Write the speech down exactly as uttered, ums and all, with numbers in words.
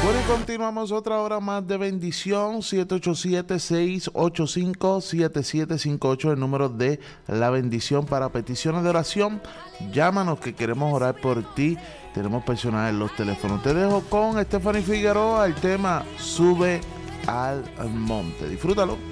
Bueno, y continuamos otra hora más de bendición. Siete ocho siete, seis ocho cinco, siete siete cinco ocho, el número de la bendición para peticiones de oración. Llámanos que queremos orar por ti. Tenemos personal en los teléfonos. Te dejo con Stephanie Figueroa el tema Sube al Monte. Disfrútalo.